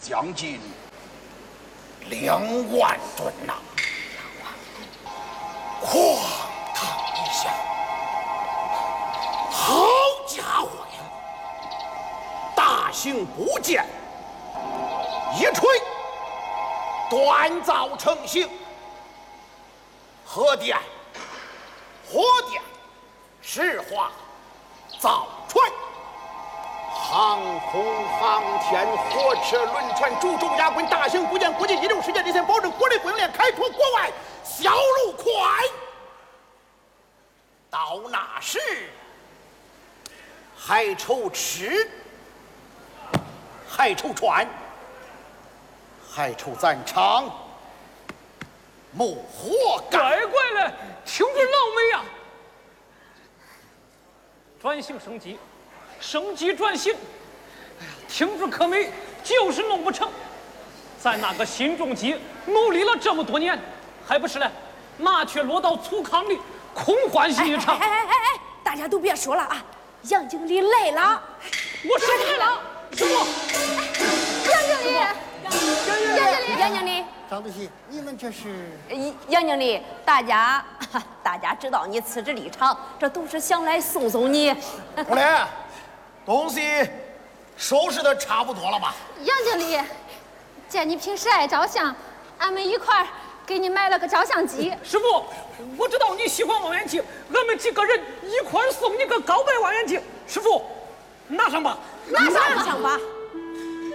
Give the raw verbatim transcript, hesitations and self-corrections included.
将近两万吨呐、啊！哐当一下，好家伙呀！大型部件一锤，锻造成型。核电、火电、石化、造船。 航空航天、火车、轮船、主重压滚、大型部件，国际一流世界领先，保证国内供应链开拓国外，销路快。到那时，还愁吃，还愁穿，还愁咱厂没活干。 乖乖嘞，听着老美呀！转型升级。 升级转型，哎呀，听着可美，就是弄不成。咱那个新重机努力了这么多年，还不是嘞？麻雀落到粗糠里，空欢喜一场。 哎哎哎哎，大家都别说了啊！杨经理来了， 我是来了，师傅。 杨经理，杨经理，杨经理， 张主席，你们这是？ 杨经理，大家大家知道你辞职离场，这都是想来送送你。 红莲。 东西收拾的差不多了吧？ 杨经理，见你平时爱照相，俺们一块儿给你买了个照相机。 师傅，我知道你喜欢望远镜，俺们几个人一块儿送你个高白望远镜。师傅，拿上吧， 拿上吧，拿上吧。